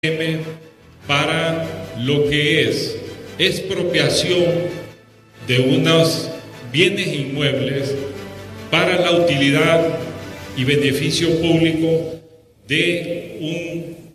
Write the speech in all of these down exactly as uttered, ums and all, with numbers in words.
para lo que es expropiación de unos bienes inmuebles para la utilidad y beneficio público de un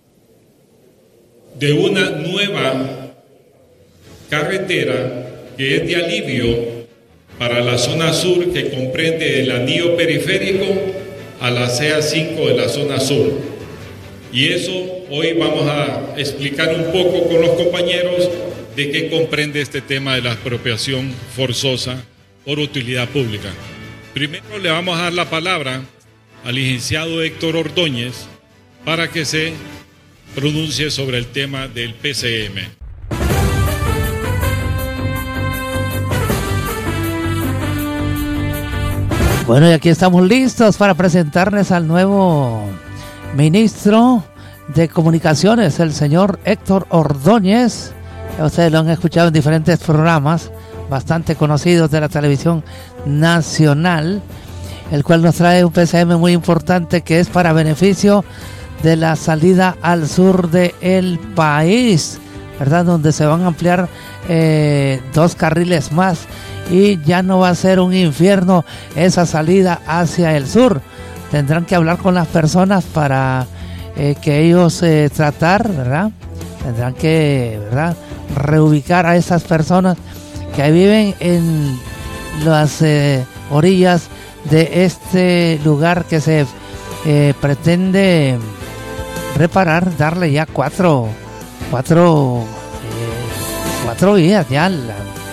de una nueva carretera que es de alivio para la zona sur, que comprende el anillo periférico a la C A cinco de la zona sur. Y eso hoy vamos a explicar un poco con los compañeros de qué comprende este tema de la expropiación forzosa por utilidad pública. Primero le vamos a dar la palabra al licenciado Héctor Ordóñez para que se pronuncie sobre el tema del P C M. Bueno, y aquí estamos listos para presentarles al nuevo ministro de Comunicaciones, el señor Héctor Ordóñez. Ya ustedes lo han escuchado en diferentes programas bastante conocidos de la televisión nacional, el cual nos trae un P C M muy importante que es para beneficio de la salida al sur del país, ¿verdad? Donde se van a ampliar eh, dos carriles más y ya no va a ser un infierno esa salida hacia el sur. Tendrán que hablar con las personas para eh, que ellos eh, tratar, ¿verdad? Tendrán que, ¿verdad?, reubicar a esas personas que viven en las eh, orillas de este lugar que se eh, pretende reparar, darle ya cuatro, cuatro, eh, cuatro vías, ya la,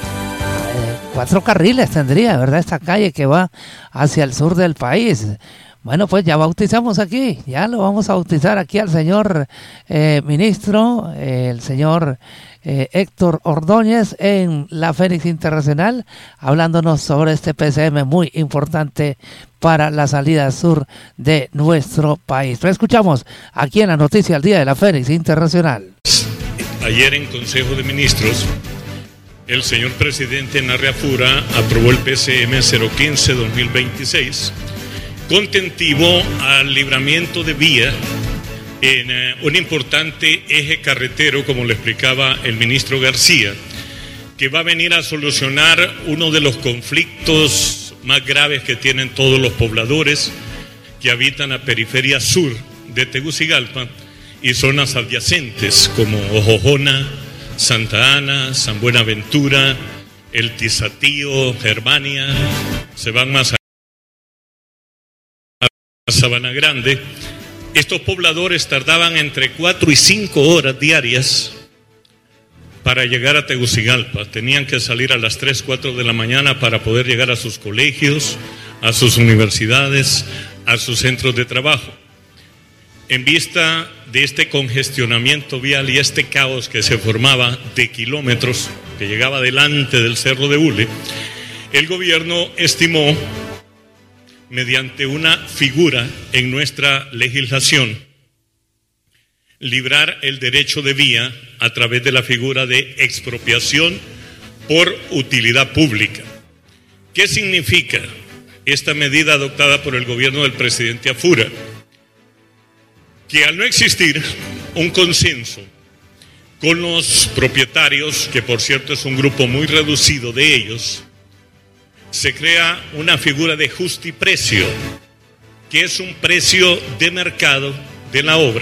eh, cuatro carriles tendría, ¿verdad? Esta calle que va hacia el sur del país. Bueno, pues ya bautizamos aquí, ya lo vamos a bautizar aquí al señor eh, ministro, eh, el señor eh, Héctor Ordóñez en la Fénix Internacional, hablándonos sobre este P C M muy importante para la salida sur de nuestro país. Lo escuchamos aquí en la noticia al día de la Fénix Internacional. Ayer en Consejo de Ministros, el señor presidente Narria Fura aprobó el P C M cero quince dos mil veintiséis, contentivo al libramiento de vía en eh, un importante eje carretero, como le explicaba el ministro García, que va a venir a solucionar uno de los conflictos más graves que tienen todos los pobladores que habitan la periferia sur de Tegucigalpa y zonas adyacentes como Ojojona, Santa Ana, San Buenaventura, El Tizatío, Germania, se van más a Sabana Grande. Estos pobladores tardaban entre cuatro y cinco horas diarias para llegar a Tegucigalpa. Tenían que salir a las tres, cuatro de la mañana para poder llegar a sus colegios, a sus universidades, a sus centros de trabajo. En vista de este congestionamiento vial y este caos que se formaba de kilómetros, que llegaba delante del Cerro de Hule, el gobierno estimó, mediante una figura en nuestra legislación, librar el derecho de vía a través de la figura de expropiación por utilidad pública. ¿Qué significa esta medida adoptada por el gobierno del presidente Afura? Que al no existir un consenso con los propietarios, que por cierto es un grupo muy reducido de ellos, se crea una figura de justiprecio, que es un precio de mercado de la obra.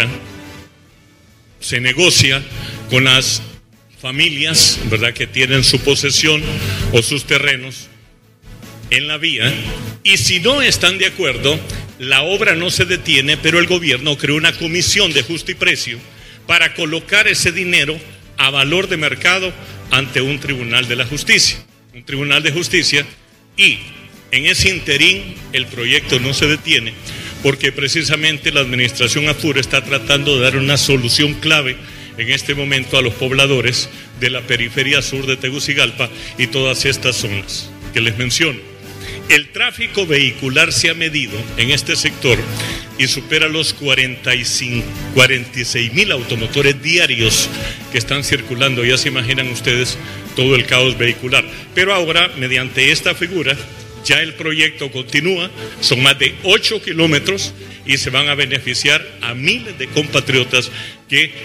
Se negocia con las familias, ¿verdad?, que tienen su posesión o sus terrenos en la vía, y si no están de acuerdo, la obra no se detiene, pero el gobierno creó una comisión de justiprecio para colocar ese dinero a valor de mercado ante un tribunal de la justicia, un tribunal de justicia. Y en ese interín el proyecto no se detiene porque precisamente la administración Afura está tratando de dar una solución clave en este momento a los pobladores de la periferia sur de Tegucigalpa y todas estas zonas que les menciono. El tráfico vehicular se ha medido en este sector y supera los cuarenta y cinco, cuarenta y seis mil automotores diarios que están circulando. Ya se imaginan ustedes todo el caos vehicular. Pero ahora, mediante esta figura, ya el proyecto continúa, son más de ocho kilómetros y se van a beneficiar a miles de compatriotas que